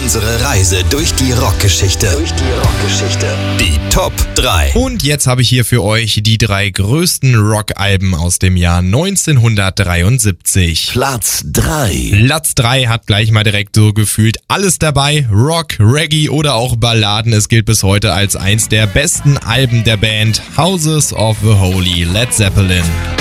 Unsere Reise durch die Rockgeschichte. Die Top 3. Und jetzt habe ich hier für euch die 3 größten Rockalben aus dem Jahr 1973. Platz 3. Platz 3 hat gleich mal direkt so gefühlt alles dabei. Rock, Reggae oder auch Balladen. Es gilt bis heute als eins der besten Alben der Band Houses of the Holy, Led Zeppelin.